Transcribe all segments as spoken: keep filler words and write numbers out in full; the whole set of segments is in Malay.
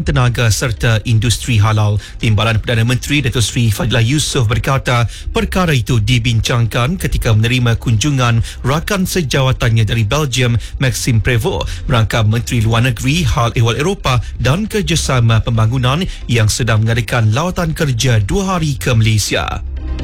Tenaga serta Industri Halal. Timbalan Perdana Menteri Datuk Seri Fadilah Yusof berkata perkara itu dibincangkan ketika menerima kunjungan rakan sejawatannya dari Belgium, Maxime Prévost, merangkap Menteri Luar Negeri, Hal Ehwal Eropah dan Kerjasama Pembangunan yang sedang mengadakan lawatan kerja dua hari ke Malaysia.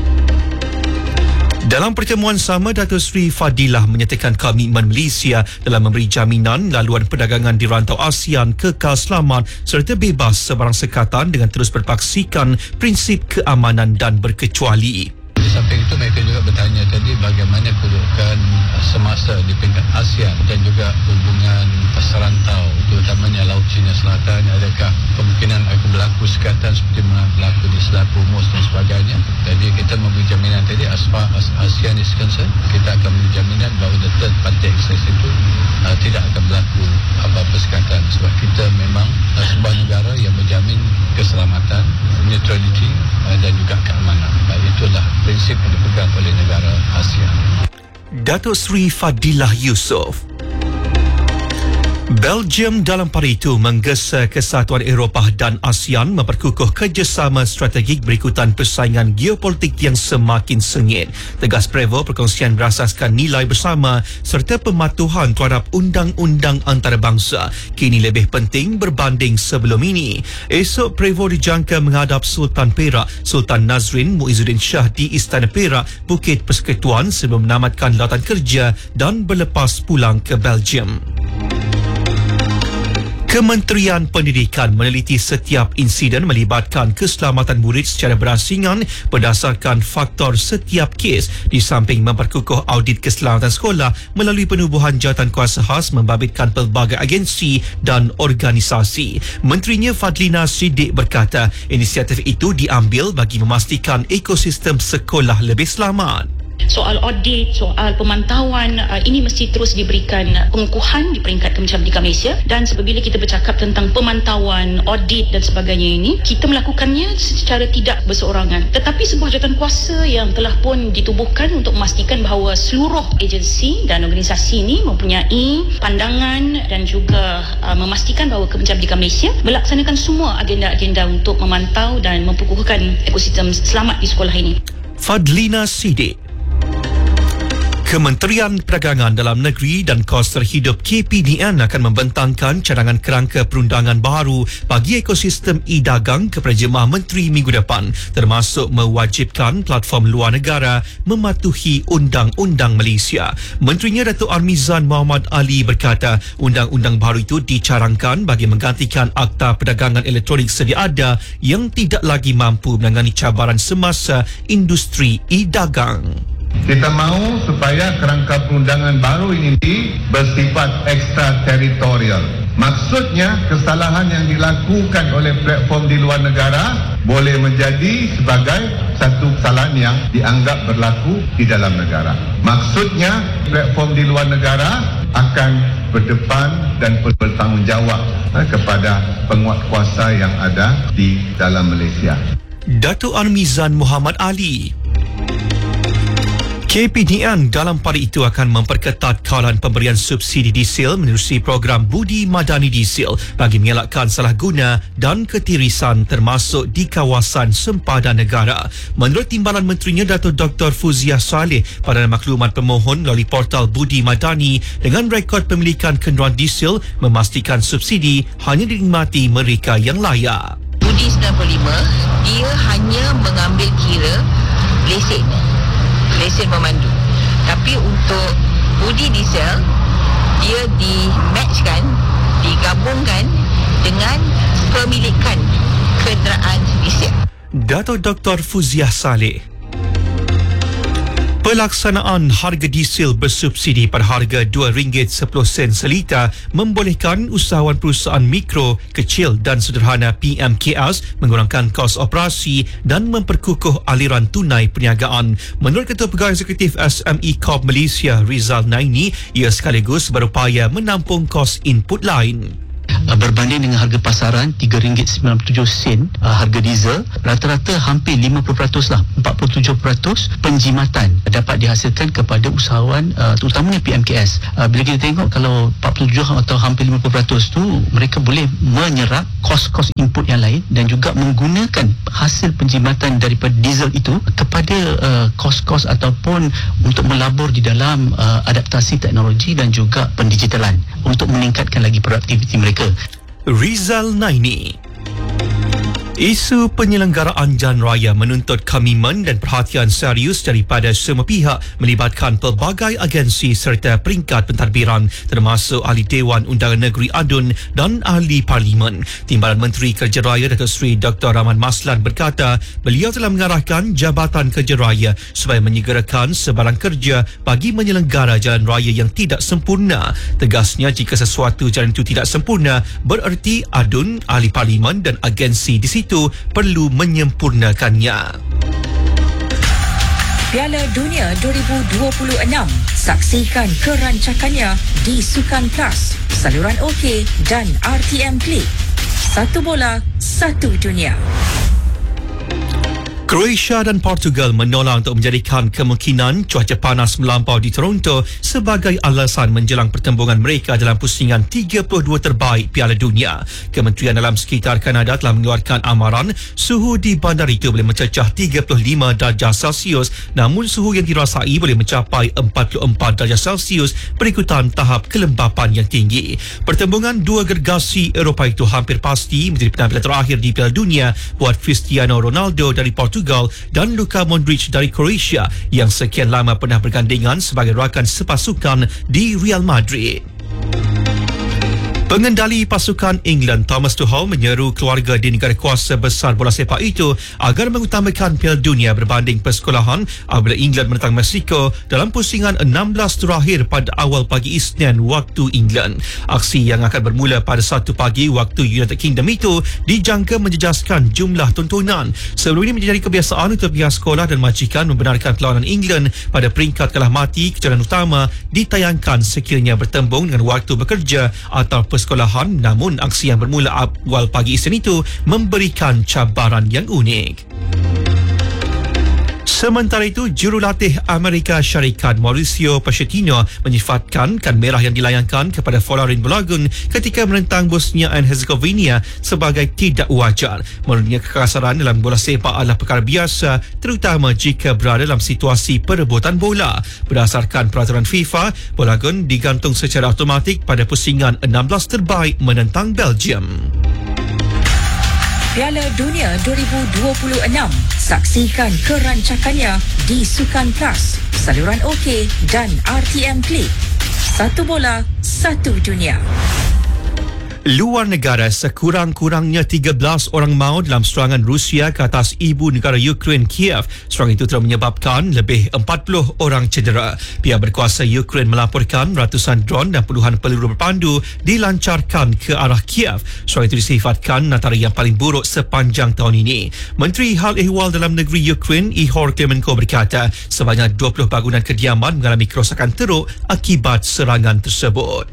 Dalam pertemuan sama, Datuk Seri Fadilah menyatakan komitmen Malaysia dalam memberi jaminan laluan perdagangan di rantau ASEAN kekal selamat serta bebas sebarang sekatan dengan terus berpaksikan prinsip keamanan dan berkecuali. Di samping itu mereka juga bertanya tadi bagaimana kedudukan semasa di peringkat ASEAN dan juga hubungan serantau terutamanya Laut Cina Selatan, adakah kemungkinan akan berlaku sekatan seperti mana berlaku di Selat Hormuz dan sebagainya. Jadi kita memberi jaminan tadi as far as ASEAN is concerned, kita akan memberi jaminan bahawa the third party access itu uh, tidak akan berlaku apa-apa sekatan sebab kita memang uh, sebuah negara yang menjamin keselamatan, neutrality uh, dan juga keamanan. Uh, itulah prinsip yang dipegang oleh negara ASEAN. Datuk Seri Fadilah Yusof. Belgium dalam pada itu menggesa Kesatuan Eropah dan ASEAN memperkukuh kerjasama strategik berikutan persaingan geopolitik yang semakin sengit. Tegas Prévost, perkongsian berasaskan nilai bersama serta pematuhan terhadap undang-undang antarabangsa kini lebih penting berbanding sebelum ini. Esok Prévost dijangka menghadap Sultan Perak, Sultan Nazrin Muizzuddin Shah di Istana Perak, Bukit Persekutuan sebelum menamatkan lawatan kerja dan berlepas pulang ke Belgium. Kementerian Pendidikan meneliti setiap insiden melibatkan keselamatan murid secara berasingan berdasarkan faktor setiap kes di samping memperkukuh audit keselamatan sekolah melalui penubuhan jawatankuasa khas membabitkan pelbagai agensi dan organisasi. Menterinya Fadlina Siddiq berkata inisiatif itu diambil bagi memastikan ekosistem sekolah lebih selamat. Soal audit, soal pemantauan, uh, ini mesti terus diberikan uh, pengukuhan di peringkat Kementerian Pendidikan Malaysia. Dan apabila kita bercakap tentang pemantauan, audit dan sebagainya ini, kita melakukannya secara tidak berseorangan. Tetapi sebuah jawatankuasa yang telah pun ditubuhkan untuk memastikan bahawa seluruh agensi dan organisasi ini mempunyai pandangan dan juga uh, memastikan bahawa Kementerian Pendidikan Malaysia melaksanakan semua agenda-agenda untuk memantau dan memperkukuhkan ekosistem selamat di sekolah ini. Fadlina Siddiq. Kementerian Perdagangan Dalam Negeri dan Kos Terhidup K P D N akan membentangkan cadangan kerangka perundangan baru bagi ekosistem e-dagang kepada jemaah menteri minggu depan, termasuk mewajibkan platform luar negara mematuhi Undang-Undang Malaysia. Menterinya Datuk Armizan Muhammad Ali berkata undang-undang baru itu dicarangkan bagi menggantikan Akta Perdagangan Elektronik sedia ada yang tidak lagi mampu menangani cabaran semasa industri e-dagang. Kita mahu supaya kerangka perundangan baru ini bersifat ekstrateritorial. Maksudnya kesalahan yang dilakukan oleh platform di luar negara boleh menjadi sebagai satu kesalahan yang dianggap berlaku di dalam negara. Maksudnya platform di luar negara akan berdepan dan bertanggungjawab kepada penguatkuasa yang ada di dalam Malaysia. Datuk Armizan Muhammad Ali. K P D N dalam pada itu akan memperketat kawalan pemberian subsidi diesel menerusi program Budi Madani Diesel bagi mengelakkan salah guna dan ketirisan termasuk di kawasan sempadan negara. Menurut Timbalan Menterinya Datuk Doktor Fuziah Saleh, pada maklumat pemohon melalui portal Budi Madani dengan rekod pemilikan kenderaan diesel memastikan subsidi hanya dinikmati mereka yang layak. Budi sembilan puluh lima dia hanya mengambil kira lesen lesen memandu. Tapi untuk Budi Diesel dia di-matchkan, digabungkan dengan pemilikan kenderaan diesel. Datuk Doktor Fuziah Saleh. Pelaksanaan harga diesel bersubsidi pada harga dua ringgit sepuluh sen seliter membolehkan usahawan perusahaan mikro, kecil dan sederhana P M K S mengurangkan kos operasi dan memperkukuh aliran tunai perniagaan. Menurut Ketua Pegawai Eksekutif S M E Corp Malaysia Rizal Naini, ia sekaligus berupaya menampung kos input lain. uh, berbanding dengan harga pasaran tiga ringgit sembilan puluh tujuh sen uh, harga diesel, rata-rata hampir lima puluh peratus lah, empat puluh tujuh peratus penjimatan dapat dihasilkan kepada usahawan uh, terutamanya P M K S. Uh, bila kita tengok kalau empat puluh tujuh atau hampir lima puluh peratus tu, mereka boleh menyerap kos-kos input yang lain dan juga menggunakan hasil penjimatan daripada diesel itu kepada uh, kos-kos ataupun untuk melabur di dalam uh, adaptasi teknologi dan juga pendigitalan untuk meningkatkan lagi produktiviti mereka. Rizal Naini. Isu penyelenggaraan Jalan Raya menuntut komitmen dan perhatian serius daripada semua pihak melibatkan pelbagai agensi serta peringkat pentadbiran termasuk Ahli Dewan Undangan Negeri A D U N dan Ahli Parlimen. Timbalan Menteri Kerja Raya Datuk Seri Doktor Rahman Maslan berkata beliau telah mengarahkan Jabatan Kerja Raya supaya menyegerakan sebarang kerja bagi menyelenggara jalan raya yang tidak sempurna. Tegasnya jika sesuatu jalan itu tidak sempurna bererti A D U N, Ahli Parlimen dan agensi di situ itu perlu menyempurnakannya. Piala Dunia dua ribu dua puluh enam. Saksikan kerancakannya di Sukan Plus, saluran OK dan R T M Klik. Satu bola, satu dunia. Croatia dan Portugal menolak untuk menjadikan kemungkinan cuaca panas melampau di Toronto sebagai alasan menjelang pertembungan mereka dalam pusingan tiga puluh dua terbaik Piala Dunia. Kementerian Alam Sekitar Kanada telah mengeluarkan amaran suhu di bandar itu boleh mencecah tiga puluh lima darjah Celsius, namun suhu yang dirasai boleh mencapai empat puluh empat darjah Celsius berikutan tahap kelembapan yang tinggi. Pertembungan dua gergasi Eropah itu hampir pasti menjadi penampilan terakhir di Piala Dunia buat Cristiano Ronaldo dari Portugal dan Luka Modric dari Croatia yang sekian lama pernah bergandingan sebagai rakan sepasukan di Real Madrid. Pengendali pasukan England Thomas Tuchel menyeru keluarga di negara kuasa besar bola sepak itu agar mengutamakan Piala Dunia berbanding persekolahan apabila England menentang Mexico dalam pusingan enam belas terakhir pada awal pagi Isnin waktu England. Aksi yang akan bermula pada satu pagi waktu United Kingdom itu dijangka menjejaskan jumlah tontonan. Sebelum ini menjadi kebiasaan untuk pihak sekolah dan majikan membenarkan perlawanan England pada peringkat kalah mati kejuaraan utama ditayangkan sekiranya bertembung dengan waktu bekerja atau sekolahan, namun aksi yang bermula awal pagi Isnin itu memberikan cabaran yang unik. Sementara itu, jurulatih Amerika Syarikat Mauricio Pochettino menyifatkan kad merah yang dilayangkan kepada Folarin Balogun ketika menentang Bosnia and Herzegovina sebagai tidak wajar. Menurutnya, kekasaran dalam bola sepak adalah perkara biasa, terutama jika berada dalam situasi perebutan bola. Berdasarkan peraturan FIFA, Balogun digantung secara automatik pada pusingan enam belas terbaik menentang Belgium. Piala Dunia dua ribu dua puluh enam. Saksikan kerancakannya di Sukan Plus, saluran OK dan R T M Klik. Satu bola, satu dunia. Luar negara, sekurang-kurangnya tiga belas orang maut dalam serangan Rusia ke atas ibu negara Ukraine, Kiev. Serangan itu telah menyebabkan lebih empat puluh orang cedera. Pihak berkuasa Ukraine melaporkan ratusan drone dan puluhan peluru berpandu dilancarkan ke arah Kiev. Serangan itu disifatkan antara yang paling buruk sepanjang tahun ini. Menteri Hal Ehwal Dalam Negeri Ukraine, Ihor Klemenko berkata sebanyak dua puluh bangunan kediaman mengalami kerosakan teruk akibat serangan tersebut.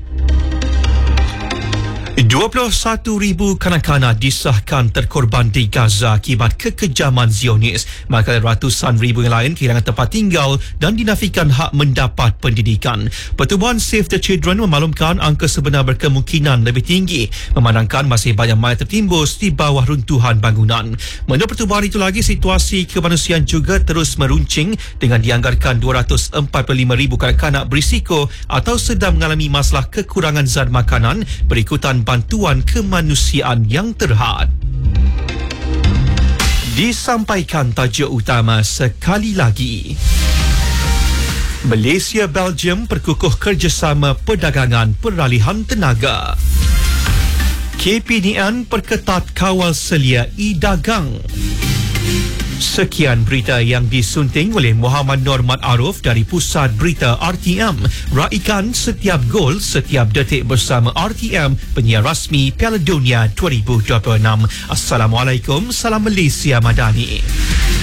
dua puluh satu ribu kanak-kanak disahkan terkorban di Gaza akibat kekejaman Zionis. Maka ratusan ribu yang lain kehilangan tempat tinggal dan dinafikan hak mendapat pendidikan. Pertubuhan Save the Children memaklumkan angka sebenar berkemungkinan lebih tinggi memandangkan masih banyak mayat tertimbus di bawah runtuhan bangunan. Menurut pertubuhan itu lagi, situasi kemanusiaan juga terus meruncing dengan dianggarkan dua ratus empat puluh lima ribu kanak-kanak berisiko atau sedang mengalami masalah kekurangan zat makanan berikutan bantuan kemanusiaan yang terhad. Disampaikan tajuk utama sekali lagi. Malaysia Belgium perkukuh kerjasama perdagangan peralihan tenaga. K P D N perketat kawal selia e-dagang. Sekian berita yang disunting oleh Muhammad Norman Aruf dari Pusat Berita R T M. Raikan setiap gol, setiap detik bersama R T M, penyiar rasmi Piala Dunia dua ribu dua puluh enam. Assalamualaikum, salam Malaysia Madani.